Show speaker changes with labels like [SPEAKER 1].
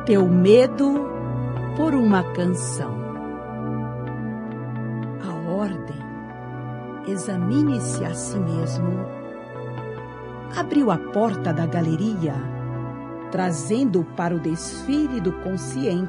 [SPEAKER 1] teu medo por uma canção. A ordem, examine-se a si mesmo, abriu a porta da galeria, trazendo para o desfile do consciente